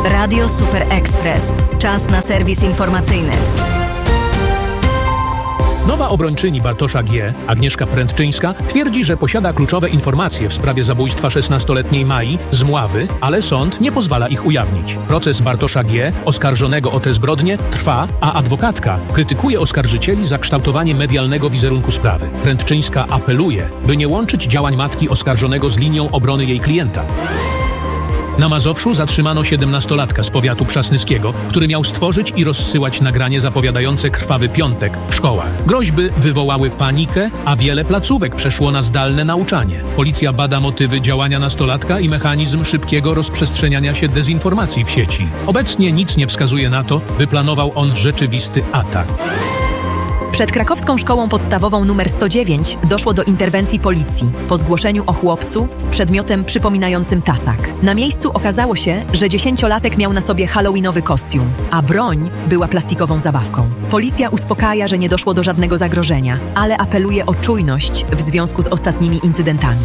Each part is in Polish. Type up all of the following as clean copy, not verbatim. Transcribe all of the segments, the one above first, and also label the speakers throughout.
Speaker 1: Radio Super Express. Czas na serwis informacyjny.
Speaker 2: Nowa obrończyni Bartosza G., Agnieszka Prędczyńska, twierdzi, że posiada kluczowe informacje w sprawie zabójstwa 16-letniej Mai z Mławy, ale sąd nie pozwala ich ujawnić. Proces Bartosza G., oskarżonego o te zbrodnie, trwa, a adwokatka krytykuje oskarżycieli za kształtowanie medialnego wizerunku sprawy. Prędczyńska apeluje, by nie łączyć działań matki oskarżonego z linią obrony jej klienta. Na Mazowszu zatrzymano 17-latka z powiatu przasnyskiego, który miał stworzyć i rozsyłać nagranie zapowiadające krwawy piątek w szkołach. Groźby wywołały panikę, a wiele placówek przeszło na zdalne nauczanie. Policja bada motywy działania nastolatka i mechanizm szybkiego rozprzestrzeniania się dezinformacji w sieci. Obecnie nic nie wskazuje na to, by planował on rzeczywisty atak.
Speaker 3: Przed krakowską szkołą podstawową nr 109 doszło do interwencji policji po zgłoszeniu o chłopcu z przedmiotem przypominającym tasak. Na miejscu okazało się, że 10-latek miał na sobie halloweenowy kostium, a broń była plastikową zabawką. Policja uspokaja, że nie doszło do żadnego zagrożenia, ale apeluje o czujność w związku z ostatnimi incydentami.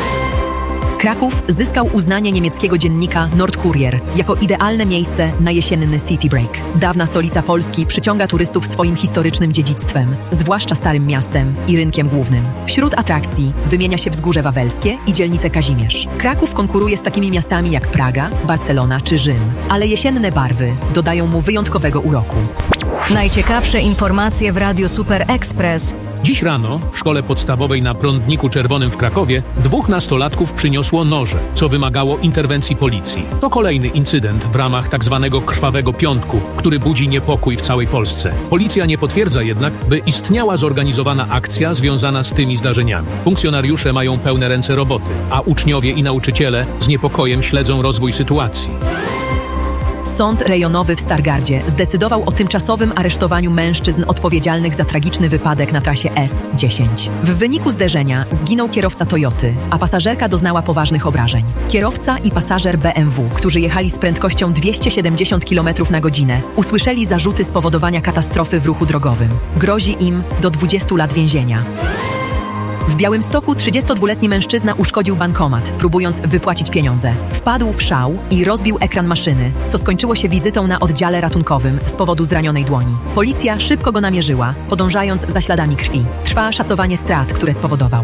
Speaker 3: Kraków zyskał uznanie niemieckiego dziennika Nordkurier jako idealne miejsce na jesienny city break. Dawna stolica Polski przyciąga turystów swoim historycznym dziedzictwem, zwłaszcza Starym Miastem i rynkiem głównym. Wśród atrakcji wymienia się Wzgórze Wawelskie i dzielnicę Kazimierz. Kraków konkuruje z takimi miastami jak Praga, Barcelona czy Rzym, ale jesienne barwy dodają mu wyjątkowego uroku.
Speaker 1: Najciekawsze informacje w Radiu Super Express.
Speaker 2: Dziś rano w szkole podstawowej na Prądniku Czerwonym w Krakowie 2 nastolatków przyniosło noże, co wymagało interwencji policji. To kolejny incydent w ramach tzw. krwawego piątku, który budzi niepokój w całej Polsce. Policja nie potwierdza jednak, by istniała zorganizowana akcja związana z tymi zdarzeniami. Funkcjonariusze mają pełne ręce roboty, a uczniowie i nauczyciele z niepokojem śledzą rozwój sytuacji.
Speaker 3: Sąd rejonowy w Stargardzie zdecydował o tymczasowym aresztowaniu mężczyzn odpowiedzialnych za tragiczny wypadek na trasie S10. W wyniku zderzenia zginął kierowca Toyoty, a pasażerka doznała poważnych obrażeń. Kierowca i pasażer BMW, którzy jechali z prędkością 270 km na godzinę, usłyszeli zarzuty spowodowania katastrofy w ruchu drogowym. Grozi im do 20 lat więzienia. W Białymstoku 32-letni mężczyzna uszkodził bankomat, próbując wypłacić pieniądze. Wpadł w szał i rozbił ekran maszyny, co skończyło się wizytą na oddziale ratunkowym z powodu zranionej dłoni. Policja szybko go namierzyła, podążając za śladami krwi. Trwa szacowanie strat, które spowodował.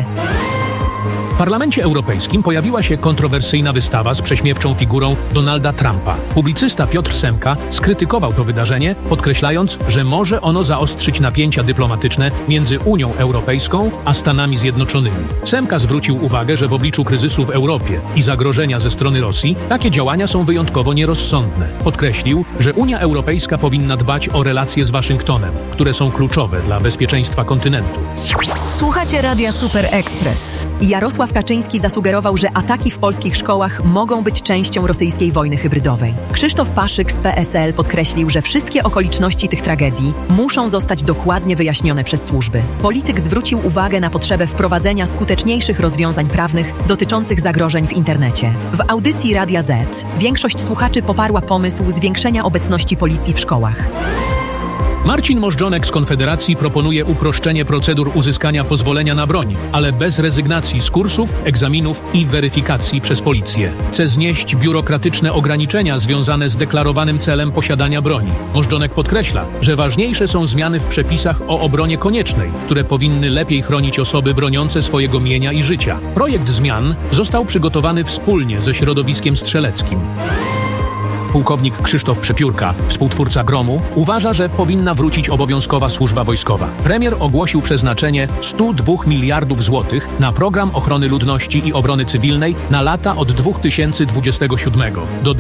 Speaker 2: W Parlamencie Europejskim pojawiła się kontrowersyjna wystawa z prześmiewczą figurą Donalda Trumpa. Publicysta Piotr Semka skrytykował to wydarzenie, podkreślając, że może ono zaostrzyć napięcia dyplomatyczne między Unią Europejską a Stanami Zjednoczonymi. Semka zwrócił uwagę, że w obliczu kryzysu w Europie i zagrożenia ze strony Rosji takie działania są wyjątkowo nierozsądne. Podkreślił, że Unia Europejska powinna dbać o relacje z Waszyngtonem, które są kluczowe dla bezpieczeństwa kontynentu.
Speaker 1: Słuchacie Radia Super Express.
Speaker 3: Jarosław Kaczyński zasugerował, że ataki w polskich szkołach mogą być częścią rosyjskiej wojny hybrydowej. Krzysztof Paszyk z PSL podkreślił, że wszystkie okoliczności tych tragedii muszą zostać dokładnie wyjaśnione przez służby. Polityk zwrócił uwagę na potrzebę wprowadzenia skuteczniejszych rozwiązań prawnych dotyczących zagrożeń w internecie. W audycji Radia Z większość słuchaczy poparła pomysł zwiększenia obecności policji w szkołach.
Speaker 2: Marcin Możdżonek z Konfederacji proponuje uproszczenie procedur uzyskania pozwolenia na broń, ale bez rezygnacji z kursów, egzaminów i weryfikacji przez policję. Chce znieść biurokratyczne ograniczenia związane z deklarowanym celem posiadania broni. Możdżonek podkreśla, że ważniejsze są zmiany w przepisach o obronie koniecznej, które powinny lepiej chronić osoby broniące swojego mienia i życia. Projekt zmian został przygotowany wspólnie ze środowiskiem strzeleckim. Pułkownik Krzysztof Przepiórka, współtwórca Gromu, uważa, że powinna wrócić obowiązkowa służba wojskowa. Premier ogłosił przeznaczenie 102 miliardów złotych na program ochrony ludności i obrony cywilnej na lata od 2027 do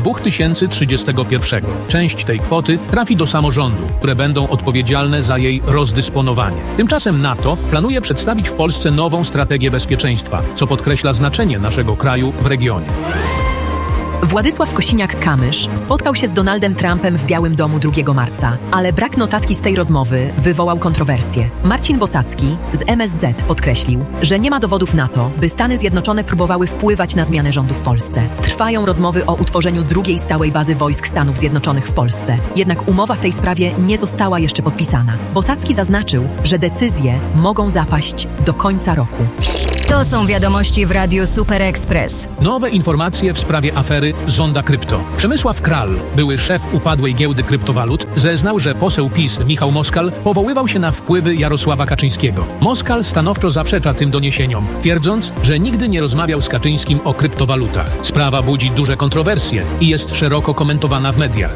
Speaker 2: 2031. Część tej kwoty trafi do samorządów, które będą odpowiedzialne za jej rozdysponowanie. Tymczasem NATO planuje przedstawić w Polsce nową strategię bezpieczeństwa, co podkreśla znaczenie naszego kraju w regionie.
Speaker 3: Władysław Kosiniak-Kamysz spotkał się z Donaldem Trumpem w Białym Domu 2 marca, ale brak notatki z tej rozmowy wywołał kontrowersje. Marcin Bosacki z MSZ podkreślił, że nie ma dowodów na to, by Stany Zjednoczone próbowały wpływać na zmianę rządu w Polsce. Trwają rozmowy o utworzeniu drugiej stałej bazy wojsk Stanów Zjednoczonych w Polsce. Jednak umowa w tej sprawie nie została jeszcze podpisana. Bosacki zaznaczył, że decyzje mogą zapaść do końca roku.
Speaker 1: To są wiadomości w Radiu Super Express.
Speaker 2: Nowe informacje w sprawie afery Zonda Krypto. Przemysław Kral, były szef upadłej giełdy kryptowalut, zeznał, że poseł PiS Michał Moskal powoływał się na wpływy Jarosława Kaczyńskiego. Moskal stanowczo zaprzecza tym doniesieniom, twierdząc, że nigdy nie rozmawiał z Kaczyńskim o kryptowalutach. Sprawa budzi duże kontrowersje i jest szeroko komentowana w mediach.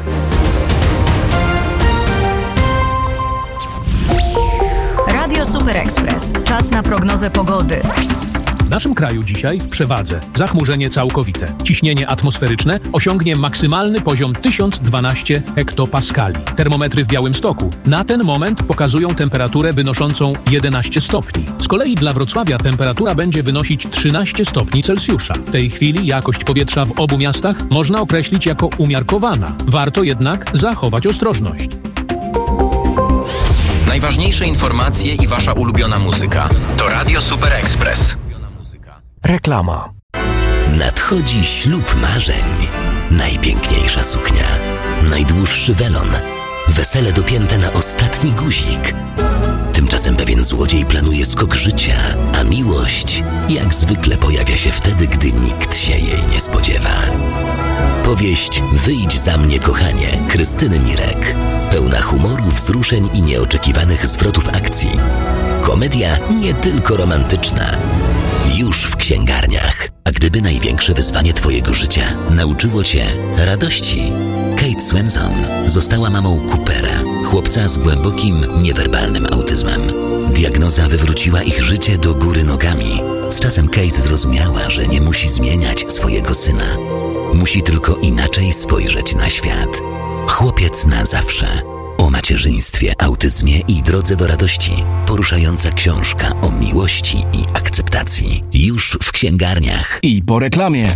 Speaker 1: Radio Super Express. Czas na prognozę pogody.
Speaker 2: W naszym kraju dzisiaj w przewadze zachmurzenie całkowite. Ciśnienie atmosferyczne osiągnie maksymalny poziom 1012 hektopaskali. Termometry w Białymstoku na ten moment pokazują temperaturę wynoszącą 11 stopni. Z kolei dla Wrocławia temperatura będzie wynosić 13 stopni Celsjusza. W tej chwili jakość powietrza w obu miastach można określić jako umiarkowana. Warto jednak zachować ostrożność.
Speaker 4: Najważniejsze informacje i wasza ulubiona muzyka. To Radio Super Express.
Speaker 5: Reklama.
Speaker 6: Nadchodzi ślub marzeń. Najpiękniejsza suknia. Najdłuższy welon. Wesele dopięte na ostatni guzik. Tymczasem pewien złodziej planuje skok życia, a miłość jak zwykle pojawia się wtedy, gdy nikt się jej nie spodziewa. Powieść Wyjdź za mnie, kochanie, Krystyny Mirek. Pełna humoru, wzruszeń i nieoczekiwanych zwrotów akcji. Komedia nie tylko romantyczna. Już w księgarniach. A gdyby największe wyzwanie twojego życia nauczyło cię radości? Kate Swenson została mamą Coopera, chłopca z głębokim, niewerbalnym autyzmem. Diagnoza wywróciła ich życie do góry nogami. Z czasem Kate zrozumiała, że nie musi zmieniać swojego syna. Musi tylko inaczej spojrzeć na świat. Chłopiec na zawsze. O macierzyństwie, autyzmie i drodze do radości. Poruszająca książka o miłości i akceptacji. Już w księgarniach.
Speaker 5: I po reklamie.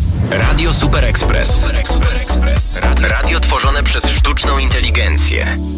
Speaker 4: Radio Super Express. Radio tworzone przez sztuczną inteligencję.